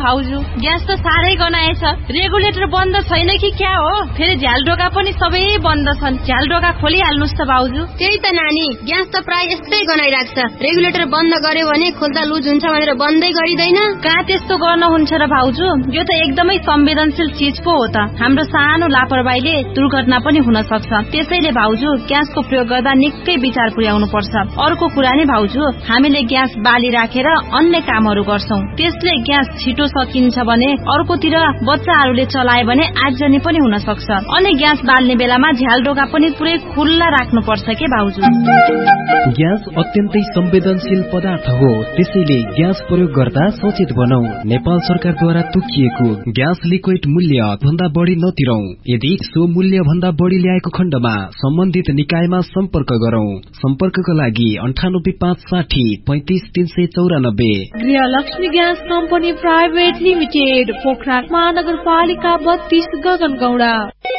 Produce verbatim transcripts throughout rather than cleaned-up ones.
भाउजू, ग्यास त साह्रै गनाएछ। रेगुलेटर बन्द छैन कि क्या हो? फेरि झ्यालडोका पनि सबै बन्द छन्। झ्यालडोका खोलिहाल्नुस् त भाउजू। त्यही त नानी, ग्यास त प्राय यस्तै गनाइराख्छ। रेगुलेटर बन्द गर्यो भने खोल्दा लुज हुन्छ भनेर बन्दै गरिदैन। कहाँ त्यस्तो गर्न हुन्छ र भाउजू? यो त एकदमै संवेदनशील चीज पो हो त। हाम्रो सानो लापरवाहीले दुर्घटना पनि हुन सक्छ। त्यसैले भाउजू, ग्यासको प्रयोग गर्दा निकै विचार पुर्याउनु पर्छ। अर्को कुरा नि भाउजू, हामीले ग्यास बाली राखेर अन्य कामहरू गर्छौं। त्यसले ग्यास छिटो सकिन्छ भने अर्कोतिर बच्चाहरूले चलाए भने आगजनी पनि हुन सक्छ। अनि ग्यास बाल्ने बेलामा झ्यालडोका पनि पुरै खुल्ला राख्नुपर्छ के भाउजू? ग्यास अत्यन्तै संवेदनशील पदार्थ हो, त्यसैले ग्यास प्रयोग गर्दा सचेत बनौं। नेपाल सरकारद्वारा तोकिएको ग्यास लिक्विड मूल्य भन्दा बढी नतिरौं। यदि सो मूल्य भन्दा बढी ल्याएको खण्डमा सम्बन्धित निकायमा सम्पर्क गरौं। सम्पर्कका लागि अन्ठानब्बे पाँच साठी पैंतिस तीन सय चौरानब्बे। गृहलक्ष्मी gas company private limited, Pokhara महानगरपालिका बत्तीस, गगनगौडा।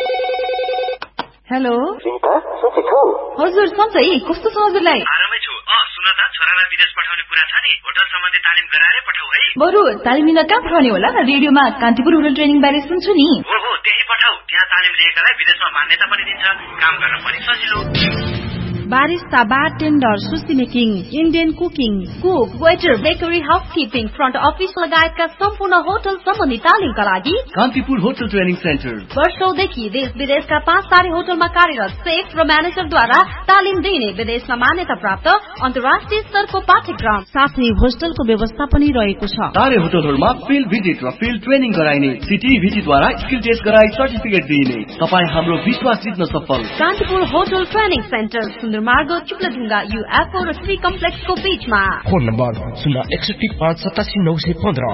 हेलो हजुर, सन्चै कस्तो छ हजुरलाई? आरामै छु। अ सुन त, छोरालाई विदेश पठाउने कुरा छ नि, होटल सम्बन्धी तालिम गराएरै पठाऊ है। बरु तालिम लिन कहाँ पठाउने होला? रेडियोमा कान्तिपुर होटल ट्रेनिङ बारे सुन्छु नि। हो हो, त्यही पठाऊ। त्यहाँ तालिम लिएकालाई विदेशमा मान्यता पनि दिन्छ, काम गर्न पनि सजिलो। बारिस्ता, बारटेन्डर, सुसी making, Indian cooking, cook, waiter, bakery, housekeeping, front office लगायतका सम्पूर्ण होटल सम्बन्धी तालिमका लागि कान्तिपुर होटल ट्रेनिङ सेन्टर वर्षौंदेखि देश विदेशका पाँच तारे होटलमा कार्यरत सेफ र म्यानेजरद्वारा तालिम दिइने विदेशमा मान्यता प्राप्त अन्तर्राष्ट्रिय स्तरको पाठ्यक्रम साथै होस्टलको व्यवस्था पनि रहेको छ। तारे होटलहरूमा फिल्ड भिजिट र फिल्ड ट्रेनिङ गराइने, सिटी भिजिटद्वारा स्किल टेस्ट गराई सर्टिफिकेट दिइने। तपाईँ हाम्रो विश्वास जित्न सफल। कान्तिपुर होटल ट्रेनिङ सेन्टर, सुन्दर मार्ग, चुक्लाढुङ्गा, युएफओ र ट्री कम्प्लेक्सको बीचमा। फोन नम्बर शून्य एकसठी पाँच सतासी नौ सय पन्ध्र।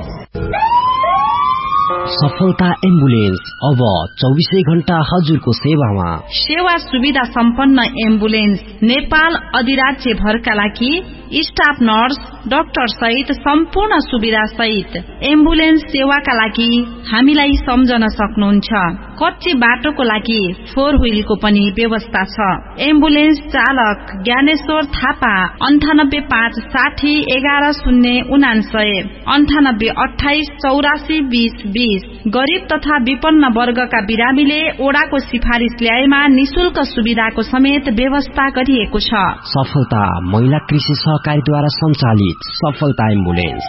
सफलता एम्बुलेन्स अब चौबीसै घण्टा हजुरको सेवामा। सेवा सुविधा सम्पन्न एम्बुलेन्स नेपाल अधिराज्य भरका लागि स्टाफ नर्स, डाक्टर सहित सम्पूर्ण सुविधा सहित एम्बुलेन्स सेवाका लागि हामीलाई सम्झन सक्नुहुन्छ। कच्ची बाटोको लागि फोर व्हीलको पनि व्यवस्था छ। एम्बुलेन्स चालक ज्ञानेश्वर थापा, अन्ठानब्बे पाँच साठी एघार शून्य उनासय अन्ठानब्बे अठाइस चौरासी बीस बीस। गरीब तथा विपन्न वर्गका बिरामीले ओडाको सिफारिस ल्याएमा निशुल्क सुविधाको समेत व्यवस्था गरिएको छ। सफलता महिला कृषि सहकारीद्वारा सञ्चालित सफलता एम्बुलेन्स।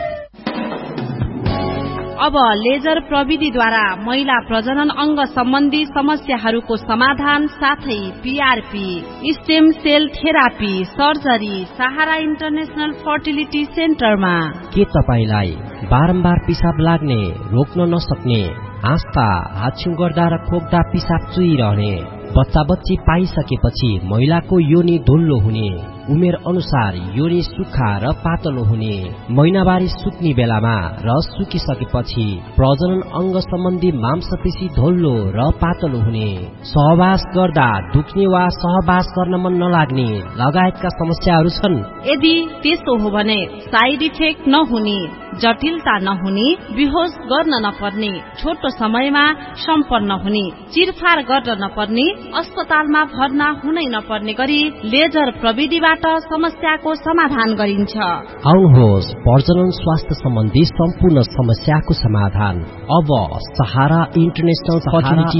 अब लेजर प्रविधिद्वारा महिला प्रजनन अंग सम्बन्धी समस्याहरूको समाधान साथै PRP, stem sale therapy, surgery सहारा इन्टरनेशनल फर्टिलिटी सेन्टरमा। के तपाईलाई बारम्बार पिसाब लाग्ने, रोक्न नसक्ने, आस्था, हाछ्यु गर्दा र खोक्दा पिसाब चुइरहने, बच्चा बच्ची पाइसकेपछि महिलाको योनि धुल्लो हुने, उमेर अनुसार योनि सुक्खा र पातलो हुने, महिनावारी सुक्ने बेलामा र सुकिसकेपछि प्रजनन अंग सम्बन्धी मांसपेशी धोल्लो र पातलो हुने, सहवास गर्दा दुख्ने वा सहवास गर्न मन नलाग्ने लगायतका समस्याहरू छन्। यदि त्यसो हो भने साइड इफेक्ट नहुने, जटिलता नहुने, बेहोस गर्न नपर्ने, छोटो समयमा सम्पन्न हुने, चिरफार गर्न नपर्ने, अस्पतालमा भर्ना हुनै नपर्ने गरी लेजर प्रविधिबाट समस्याको समाधान गरिन्छ। आउनुहोस्, प्रजनन स्वास्थ्य सम्बन्धी सम्पूर्ण समस्याको समाधान अब सहारा इन्टरनेशनल फर्टिलिटी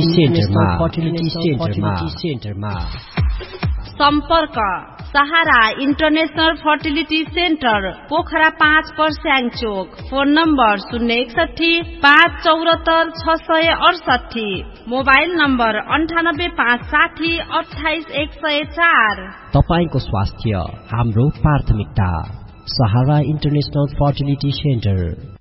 सेन्टरमा। सम्पर्क सहारा इन्टरनेशनल फर्टिलिटी सेन्टर, पोखरा पाँच पर्स्याङ चोक। फोन नम्बर शून्य एकसठी पाँच चौरात्तर छ सय अडसठी। मोबाइल नम्बर अन्ठानब्बे पाँच साठी अठाइस एक सय चार। तपाईको स्वास्थ्य हाम्रो प्राथमिकता। सहारा international fertility centre.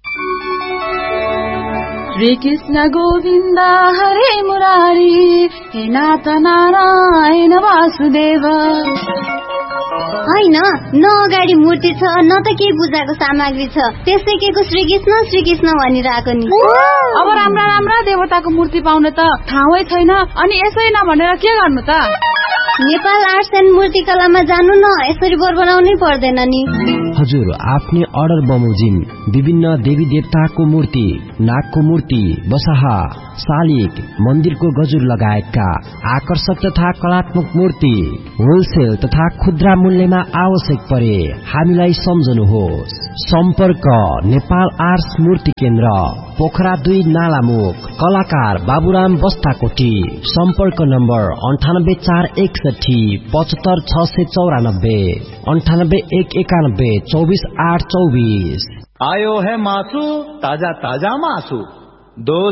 Shri Krishna Govind हरे मुरारी, हे नाथ नारायण वासुदेव। होइन, न अगाडि मूर्ति छ न त के पूजाको सामग्री छ, त्यसै के को श्री कृष्ण श्री कृष्ण भनिरहेको नि। अब राम्रा राम्रा देवताको मूर्ति पाउन त ठाउँै छैन, अनि यसै नभनेर के गर्नु त? नेपाल आर्ट्स एन्ड मूर्तिकलामा जानु न, यसरी बोर बनाउनै पर्दैन नि। हजुर आफ्नै अर्डर बमोजिम विभिन्न देवी देवताको मूर्ति, नागको मूर्ति, बसहा, शालिग, मन्दिरको गजुर लगायतका आकर्षक तथा कलात्मक मूर्ति होलसेल तथा खुद्रा मूल्यमा आवश्यक परे हामीलाई सम्झनुहोस्। सम्पर्क नेपाल आर्ट्स मूर्ति केन्द्र, पोखरा दुई नालामुख, कलाकार बाबुराम बस्ताकोटी। सम्पर्क नम्बर अन्ठानब्बे चार एकसठी पचहत्तर छ सय चौरानब्बे अन्ठानब्बे एक एकानब्बे चौबीस आठ चौबीस। आयो है मासु, ताजा ताजा मासु, दो